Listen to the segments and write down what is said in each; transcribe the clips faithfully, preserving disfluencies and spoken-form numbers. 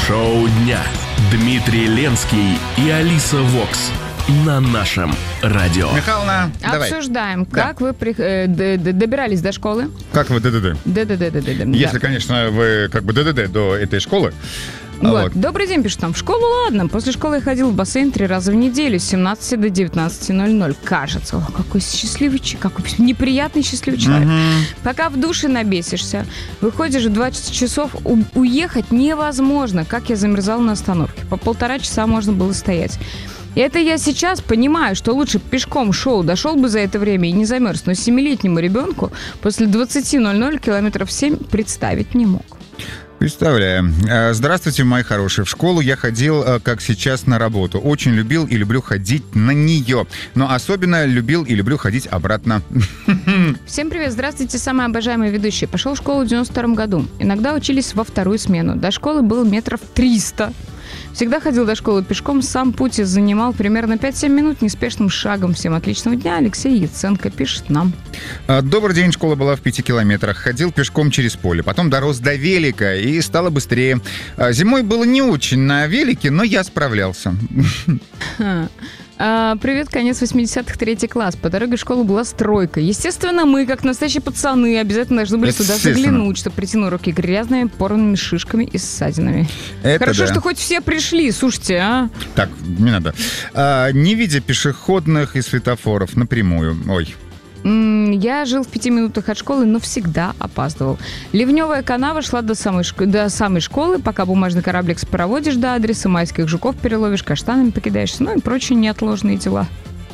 Шоу дня. Дмитрий Ленский и Алиса Вокс на нашем радио. Михайловна, давай. Обсуждаем, Да. как вы при- э, д- д- добирались до школы. Как вы ДДД? ДДД. Если, конечно, вы как бы ДДД до этой школы. А Вот. вот. Добрый день, пишут там. В школу, ладно. После школы я ходил в бассейн три раза в неделю с семнадцати до девятнадцати ноль-ноль. Кажется. О, какой счастливый человек. Какой неприятный счастливый человек. Мгм. Пока в душе набесишься, выходишь в двадцать часов, у- уехать невозможно. Как я замерзала на остановке. По полтора часа можно было стоять. И это я сейчас понимаю, что лучше пешком шел, дошел бы за это время и не замерз. Но семилетнему ребенку после двадцати ноль-ноль километров семь представить не мог. Представляю. Э, Здравствуйте, мои хорошие. В школу я ходил, э, как сейчас, на работу. Очень любил и люблю ходить на нее. Но особенно любил и люблю ходить обратно. Всем привет, здравствуйте, самые обожаемые ведущие. Пошел в школу в девяносто втором году. Иногда учились во вторую смену. До школы было метров триста. Всегда ходил до школы пешком, сам путь занимал примерно пять-семь минут неспешным шагом. Всем отличного дня. Алексей Яценко пишет нам. Э, Добрый день, школа была в пяти километрах. Ходил пешком через поле. Потом дорос до велика и стало быстрее. Э, Зимой было не очень на велике, но я справлялся. Ха. А, привет, конец восьмидесятых, третий класс. По дороге в школу была стройка. Естественно, мы, как настоящие пацаны, обязательно должны были туда Естественно. заглянуть, чтобы прийти на уроки грязными, порванными шишками и ссадинами. Это Хорошо, да. что хоть все пришли, слушайте, а? Так, не надо. А, не видя пешеходных и светофоров напрямую. Ой. М, Я жил в пяти минутах от школы, но всегда опаздывал. Ливневая канава шла до самой, шк- до самой школы, пока бумажный кораблик спроводишь до адреса, майских жуков переловишь, каштанами покидаешься, ну и прочие неотложные дела.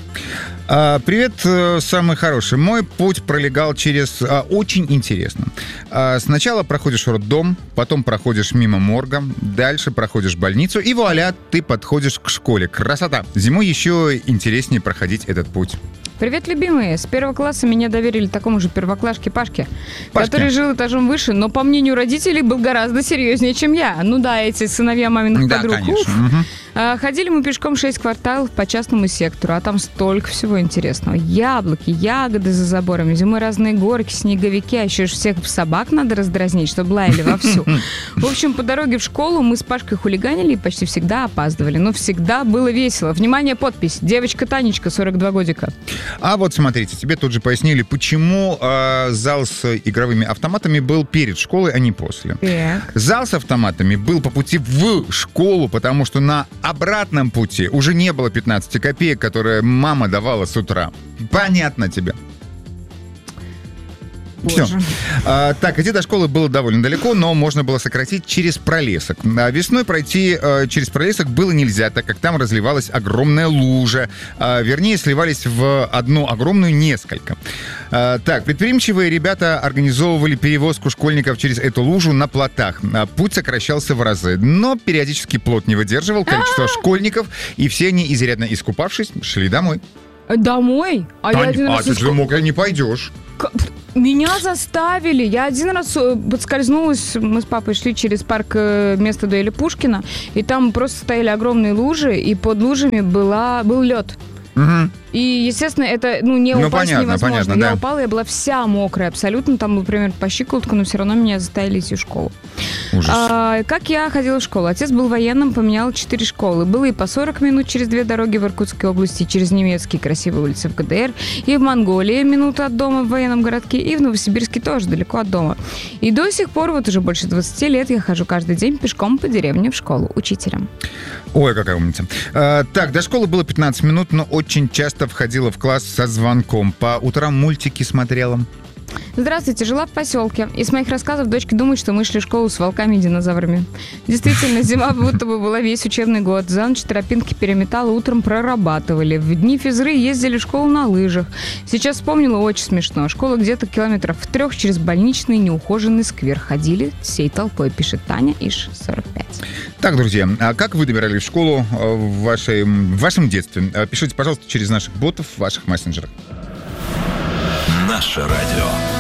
А, Привет, э, самый хороший. Мой путь пролегал через... а, Очень интересно. А, Сначала проходишь роддом, потом проходишь мимо морга, дальше проходишь больницу, и вуаля, ты подходишь к школе. Красота! Зимой еще интереснее проходить этот путь. Привет, любимые! С первого класса меня доверили такому же первоклашке Пашке, Пашке. который жил этажом выше, но, по мнению родителей, был гораздо серьезнее, чем я. Ну да, эти сыновья маминых Да, подруг. конечно. Уф. Мгм. А, Ходили мы пешком шесть кварталов по частному сектору, а там столько всего интересного. Яблоки, ягоды за заборами, зимой разные горки, снеговики, а еще ж всех собак надо раздразнить, чтобы лаяли вовсю. В общем, по дороге в школу мы с Пашкой хулиганили и почти всегда опаздывали. Но всегда было весело. Внимание, подпись. Девочка Танечка, сорок два годика. А вот смотрите, тебе тут же пояснили, почему э, зал с игровыми автоматами был перед школой, а не после. Так. Зал с автоматами был по пути в школу, потому что на обратном пути уже не было пятнадцати копеек, которые мама давала с утра. Понятно тебе. Все. Боже. А, так, идти до школы было довольно далеко, но можно было сократить через пролесок. А весной пройти а, через пролесок было нельзя, так как там разливалась огромная лужа. А, вернее, сливались в одну огромную несколько. А, так, предприимчивые ребята организовывали перевозку школьников через эту лужу на плотах. А, путь сокращался в разы, но периодически плот не выдерживал количество школьников, и все они, изрядно искупавшись, шли домой. Домой? А я один а раз ты из- же мокрый не пойдешь. К- Меня заставили. Я один раз э, подскользнулась. Мы с папой шли через парк э, место дуэли Пушкина, и там просто стояли огромные лужи, и под лужами была, был лед. Угу. И, естественно, это ну, не Ну, упасть понятно, невозможно. понятно, я да. упала, я была вся мокрая абсолютно. Там был примерно по щиколотку, но все равно меня заставили идти в школу. Ужас. А, как я ходила в школу? Отец был военным, поменял четыре школы. Было и по сорок минут через две дороги в Иркутской области, через немецкие красивые улицы в ГДР, и в Монголии минута от дома в военном городке, и в Новосибирске тоже далеко от дома. И до сих пор, вот уже больше двадцати лет, я хожу каждый день пешком по деревне в школу учителем. Ой, какая умница. А, так, до школы было пятнадцать минут, но очень часто входила в класс со звонком. По утрам мультики смотрела. Здравствуйте, жила в поселке. Из моих рассказов дочки думают, что мы шли в школу с волками и динозаврами. Действительно, зима будто бы была весь учебный год. За ночь тропинки переметала, утром прорабатывали. В дни физры ездили в школу на лыжах. Сейчас вспомнила, очень смешно. Школа где-то километров в трех через больничный неухоженный сквер. Ходили всей толпой, пишет Таня из сорок пять. Так, друзья, а как вы добирались в школу э, в, вашей, в вашем детстве? Э, Пишите, пожалуйста, через наших ботов в ваших мессенджерах. Наше радио.